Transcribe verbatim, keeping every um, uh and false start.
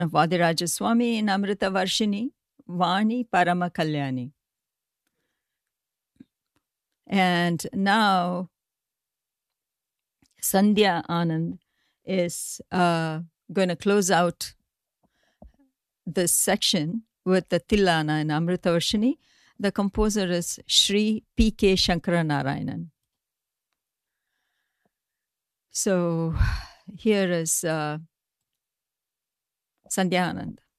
Vadirajaswamy in Amrita Varshini, Vani Parama Kalyani. And now Sandhya Anand is uh, going to close out this section with the Tilana in Amrita Varshini. The composer is Sri P K Shankaranarayanan. So here is uh, Sandhya Anand.